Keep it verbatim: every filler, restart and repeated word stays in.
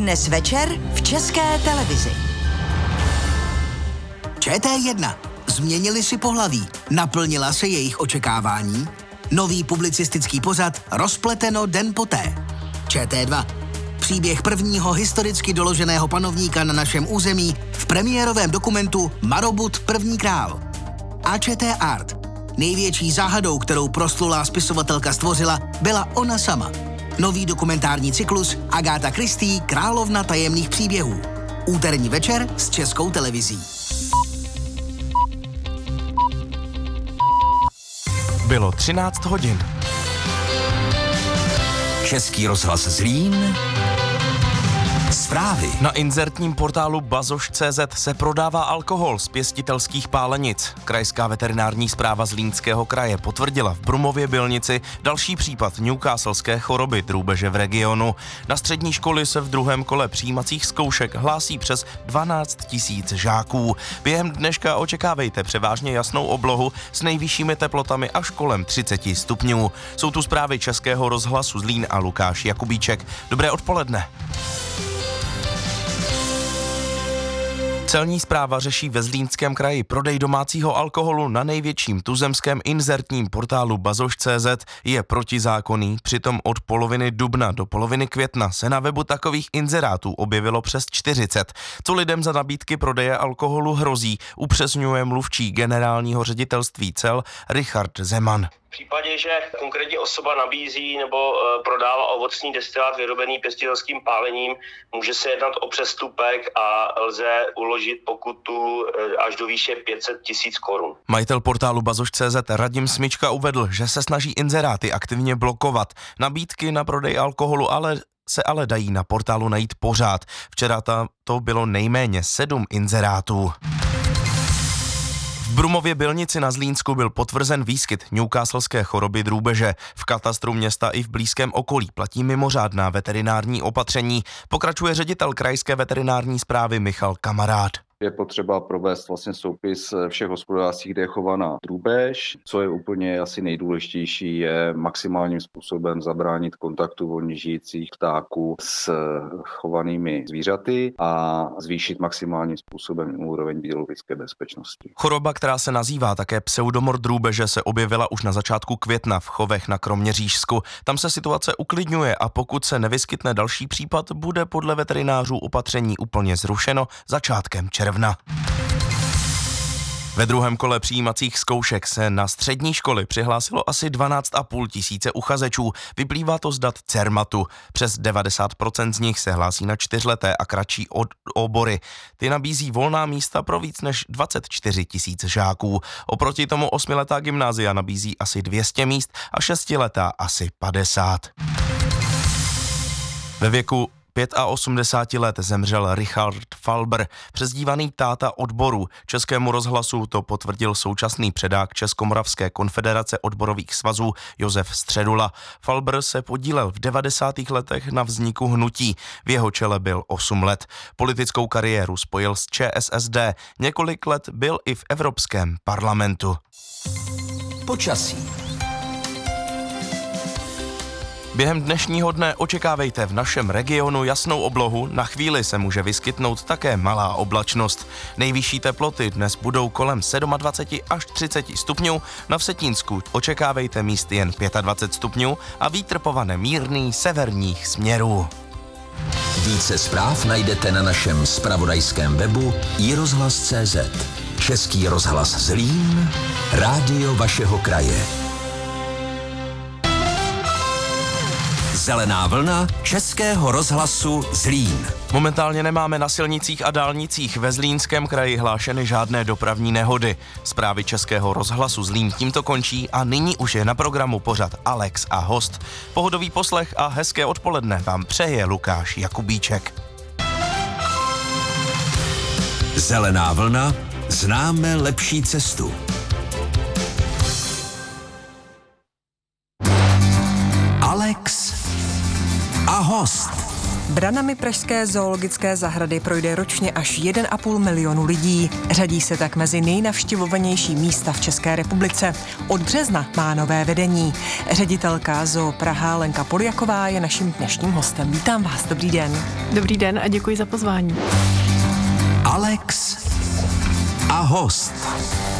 Dnes večer v České televizi. Č T jedna. Změnili si pohlaví. Naplnila se jejich očekávání? Nový publicistický pořad Rozpleteno den poté. Č T dva. Příběh prvního historicky doloženého panovníka na našem území v premiérovém dokumentu Marobud první král. A Č T Art. Největší záhadou, kterou proslulá spisovatelka stvořila, byla ona sama. Nový dokumentární cyklus Agáta Christie Královna tajemných příběhů. Úterní večer s Českou televizí. Bylo třináct hodin. Český rozhlas Zlín. Zprávy. Na inzertním portálu bazoš tečka cé zet se prodává alkohol z pěstitelských pálenic. Krajská veterinární správa Zlínského kraje potvrdila v Brumově Bylnici další případ newcastleské choroby drůbeže v regionu. Na střední školy se v druhém kole přijímacích zkoušek hlásí přes dvanáct tisíc žáků. Během dneška očekávejte převážně jasnou oblohu s nejvyššími teplotami až kolem třicet stupňů. Jsou tu zprávy Českého rozhlasu Zlín a Lukáš Jakubíček. Dobré odpoledne. Celní správa řeší ve Zlínském kraji prodej domácího alkoholu na největším tuzemském inzertním portálu bazoš tečka cé zet je protizákonný, přitom od poloviny dubna do poloviny května se na webu takových inzerátů objevilo přes čtyřicet. Co lidem za nabídky prodeje alkoholu hrozí, upřesňuje mluvčí generálního ředitelství cel Richard Zeman. V případě, že konkrétní osoba nabízí nebo e, prodává ovocný destilát vyrobený pěstitelským pálením, může se jednat o přestupek a lze uložit pokutu e, až do výše pět set tisíc korun. Majitel portálu bazoš tečka cé zet Radim Smyčka uvedl, že se snaží inzeráty aktivně blokovat. Nabídky na prodej alkoholu ale se ale dají na portálu najít pořád. Včera ta, to bylo nejméně sedm inzerátů. V Brumově Bylnici na Zlínsku byl potvrzen výskyt newcastleské choroby drůbeže. V katastru města i v blízkém okolí platí mimořádná veterinární opatření. Pokračuje ředitel krajské veterinární správy Michal Kamarád. Je potřeba provést vlastně soupis všech hospodářství, kde je chovaná drůbež. Co je úplně asi nejdůležitější, je maximálním způsobem zabránit kontaktu volně žijících ptáků s chovanými zvířaty a zvýšit maximálním způsobem úroveň biologické bezpečnosti. Choroba, která se nazývá také pseudomor drůbeže, se objevila už na začátku května v chovech na Kroměřížsku. Tam se situace uklidňuje a pokud se nevyskytne další případ, bude podle veterinářů opatření úplně zrušeno začátkem června. Ve druhém kole přijímacích zkoušek se na střední školy přihlásilo asi dvanáct a půl tisíce uchazečů. Vyplývá to z dat Cermatu. Přes devadesát procent z nich se hlásí na čtyřleté a kratší od obory. Ty nabízí volná místa pro víc než dvacet čtyři tisíc žáků. Oproti tomu osmiletá gymnázia nabízí asi dvě stě míst a šestiletá asi padesát. Ve věku osmdesáti pěti let zemřel Richard Falber, přezdívaný táta odboru. Českému rozhlasu to potvrdil současný předák Českomoravské konfederace odborových svazů Josef Středula. Falber se podílel v devadesátých letech na vzniku hnutí. V jeho čele byl osm let. Politickou kariéru spojil s Č S S D. Několik let byl i v Evropském parlamentu. Počasí. Během dnešního dne očekávejte v našem regionu jasnou oblohu, na chvíli se může vyskytnout také malá oblačnost. Nejvyšší teploty dnes budou kolem dvacet sedm až třicet stupňů, na Vsetínsku očekávejte míst jen dvacet pět stupňů a vítr povane mírný severních směrů. Více zpráv najdete na našem zpravodajském webu i rozhlas tečka cé zet. Český rozhlas Zlín, rádio vašeho kraje. Zelená vlna Českého rozhlasu Zlín. Momentálně nemáme na silnicích a dálnicích ve Zlínském kraji hlášeny žádné dopravní nehody. Zprávy Českého rozhlasu Zlín tímto končí a nyní už je na programu pořad Alex a host. Pohodový poslech a hezké odpoledne vám přeje Lukáš Jakubíček. Zelená vlna, známe lepší cestu. Alex a host. Branami pražské zoologické zahrady projde ročně až jeden a půl milionu lidí. Řadí se tak mezi nejnavštěvovanější místa v České republice. Od března má nové vedení. Ředitelka Zoo Praha Lenka Poljaková je naším dnešním hostem. Vítám vás, dobrý den. Dobrý den a děkuji za pozvání. Alex a host.